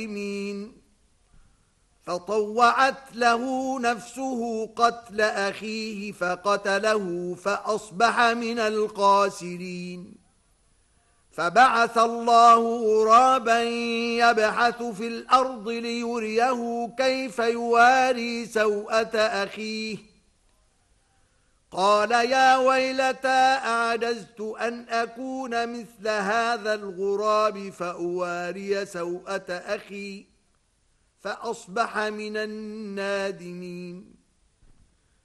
فطوعت له نفسه قتل أخيه فقتله فأصبح من الخاسرين. فبعث الله غرابا يبحث في الأرض ليريه كيف يواري سوءة أخيه. قال يا ويلتى أعجزت أن أكون مثل هذا الغراب فأواري سوءة أخي فأصبح من النادمين.